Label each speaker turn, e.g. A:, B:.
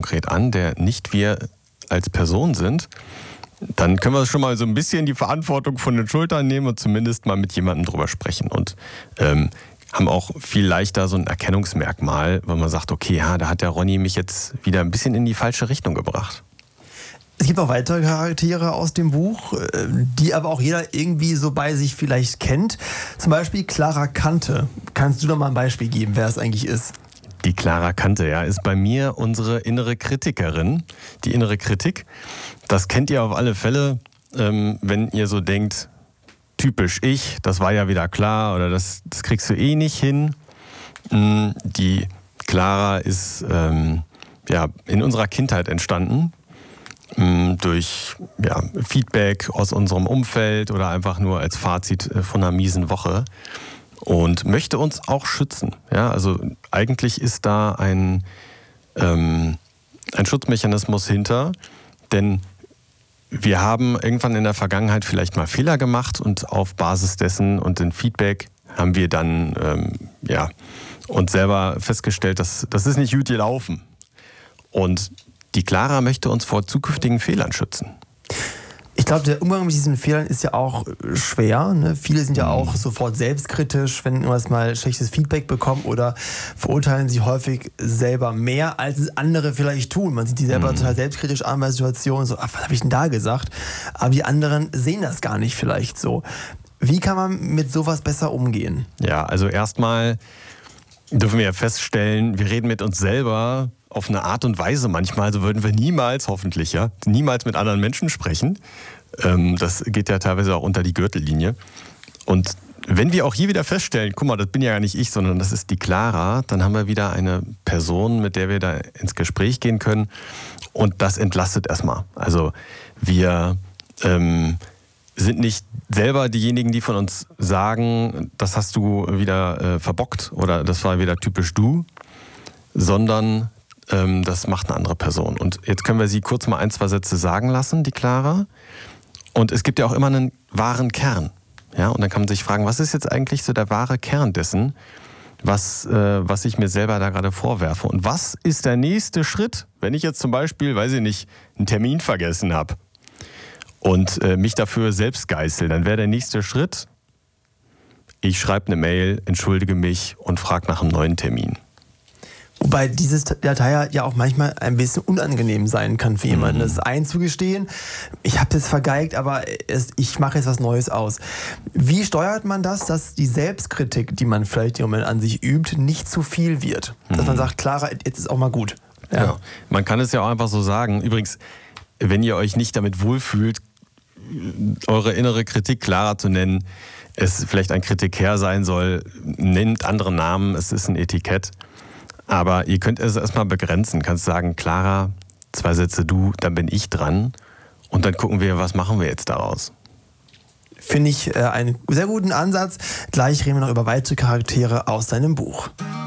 A: konkret an, der nicht wir als Person sind, dann können wir schon mal so ein bisschen die Verantwortung von den Schultern nehmen und zumindest mal mit jemandem drüber sprechen und haben auch viel leichter so ein Erkennungsmerkmal, wenn man sagt, okay, ja, da hat der Ronny mich jetzt wieder ein bisschen in die falsche Richtung gebracht.
B: Es gibt auch weitere Charaktere aus dem Buch, die aber auch jeder irgendwie so bei sich vielleicht kennt. Zum Beispiel Clara Kante. Kannst du noch mal ein Beispiel geben, wer es eigentlich ist?
A: Die Clara Kante, ja, ist bei mir unsere innere Kritikerin. Die innere Kritik, das kennt ihr auf alle Fälle, wenn ihr so denkt, typisch ich, das war ja wieder klar oder das kriegst du eh nicht hin. Die Clara ist in unserer Kindheit entstanden. Durch Feedback aus unserem Umfeld oder einfach nur als Fazit von einer miesen Woche und möchte uns auch schützen. Ja, also eigentlich ist da ein Schutzmechanismus hinter, denn wir haben irgendwann in der Vergangenheit vielleicht mal Fehler gemacht und auf Basis dessen und den Feedback haben wir dann uns selber festgestellt, dass das ist nicht gut gelaufen. Und die Clara möchte uns vor zukünftigen Fehlern schützen.
B: Ich glaube, der Umgang mit diesen Fehlern ist ja auch schwer. Ne? Viele sind ja auch sofort selbstkritisch, wenn irgendwas mal schlechtes Feedback bekommen oder verurteilen sich häufig selber mehr, als es andere vielleicht tun. Man sieht die selber total selbstkritisch an bei Situationen, so, was habe ich denn da gesagt? Aber die anderen sehen das gar nicht vielleicht so. Wie kann man mit sowas besser umgehen?
A: Ja, also erstmal dürfen wir ja feststellen, wir reden mit uns selber auf eine Art und Weise manchmal, so würden wir niemals, hoffentlich, niemals mit anderen Menschen sprechen. Das geht ja teilweise auch unter die Gürtellinie. Und wenn wir auch hier wieder feststellen, guck mal, das bin ja gar nicht ich, sondern das ist die Clara, dann haben wir wieder eine Person, mit der wir da ins Gespräch gehen können. Und das entlastet erstmal. Also wir sind nicht selber diejenigen, die von uns sagen, das hast du wieder verbockt oder das war wieder typisch du, sondern das macht eine andere Person. Und jetzt können wir sie kurz mal 1, 2 Sätze sagen lassen, die Clara. Und es gibt ja auch immer einen wahren Kern. Ja? Und dann kann man sich fragen, was ist jetzt eigentlich so der wahre Kern dessen, was ich mir selber da gerade vorwerfe? Und was ist der nächste Schritt, wenn ich jetzt zum Beispiel, weiß ich nicht, einen Termin vergessen habe und mich dafür selbst geißel, dann wäre der nächste Schritt, ich schreibe eine Mail, entschuldige mich und frage nach einem neuen Termin.
B: Wobei dieses Datei ja auch manchmal ein bisschen unangenehm sein kann für jemanden, das einzugestehen. Ich habe das vergeigt, aber ich mache jetzt was Neues aus. Wie steuert man das, dass die Selbstkritik, die man vielleicht im Moment an sich übt, nicht zu viel wird? Dass man sagt, Clara, jetzt ist auch mal gut.
A: Ja, man kann es ja auch einfach so sagen. Übrigens, wenn ihr euch nicht damit wohlfühlt, eure innere Kritik Clara zu nennen, es vielleicht ein Kritiker sein soll, nennt andere Namen, es ist ein Etikett. Aber ihr könnt es erstmal begrenzen. Kannst sagen, Clara, 2 Sätze du, dann bin ich dran. Und dann gucken wir, was machen wir jetzt daraus.
B: Finde ich einen sehr guten Ansatz. Gleich reden wir noch über weitere Charaktere aus seinem Buch.